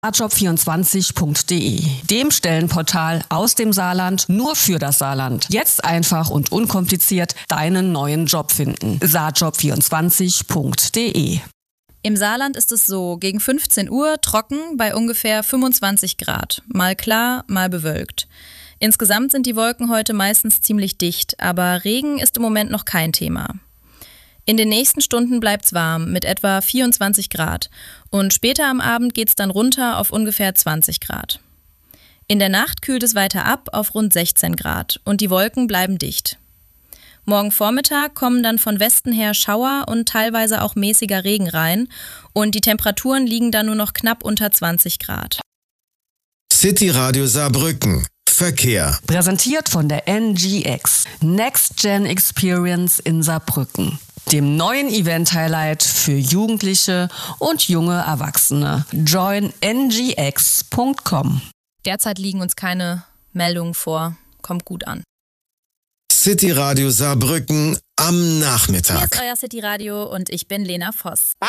saarjob24.de, dem Stellenportal aus dem Saarland nur für das Saarland. Jetzt einfach und unkompliziert deinen neuen Job finden. saarjob24.de. Im Saarland ist es so, gegen 15 Uhr trocken bei ungefähr 25 Grad. Mal klar, mal bewölkt. Insgesamt sind die Wolken heute meistens ziemlich dicht, aber Regen ist im Moment noch kein Thema. In den nächsten Stunden bleibt's warm mit etwa 24 Grad und später am Abend geht's dann runter auf ungefähr 20 Grad. In der Nacht kühlt es weiter ab auf rund 16 Grad und die Wolken bleiben dicht. Morgen Vormittag kommen dann von Westen her Schauer und teilweise auch mäßiger Regen rein und die Temperaturen liegen dann nur noch knapp unter 20 Grad. City Radio Saarbrücken. Verkehr. Präsentiert von der NGX, Next Gen Experience in Saarbrücken, dem neuen Event-Highlight für Jugendliche und junge Erwachsene. Join ngx.com. Derzeit liegen uns keine Meldungen vor. Kommt gut an. City Radio Saarbrücken am Nachmittag. Hier ist euer City Radio und ich bin Lena Voss.